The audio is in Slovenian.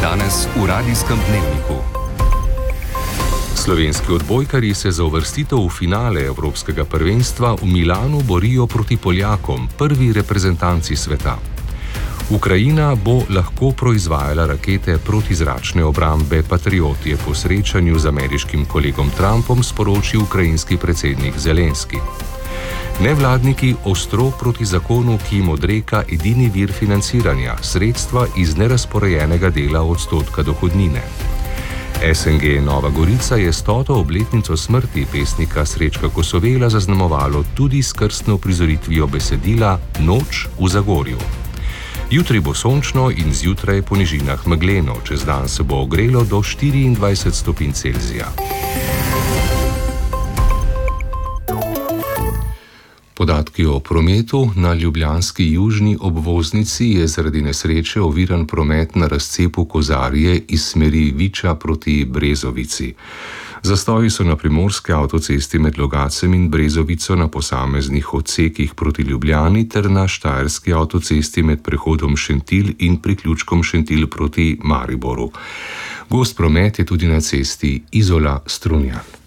Danes v Radijskem dnevniku. Slovenski odbojkarji se za uvrstitev v finale Evropskega prvenstva v Milanu borijo proti Poljakom, prvi reprezentanci sveta. Ukrajina bo lahko proizvajala rakete protizračne obrambe Patriot, je po srečanju z ameriškim kolegom Trumpom sporočil ukrajinski predsednik Zelenski. Nevladniki ostro proti zakonu, ki jim odreka edini vir financiranja, sredstva iz nerazporejenega dela odstotka dohodnine. SNG Nova Gorica je 100. obletnico smrti pesnika Srečka Kosovela zaznamovalo tudi s krstno prizoritvijo besedila Noč v Zagorju. Jutri bo sončno in zjutraj po nižinah megleno, čez dan se bo ogrelo do 24 stopinj Celzija. Podatki o prometu. Na ljubljanski južni obvoznici je zaradi nesreče oviran promet na razcepu Kozarje iz smeri Viča proti Brezovici. Zastoji so na primorski avtocesti med Logacem in Brezovico na posameznih odsekih proti Ljubljani ter na štajerski avtocesti med prehodom Šentilj in priključkom Šentilj proti Mariboru. Gost promet je tudi na cesti Izola-Strunjan.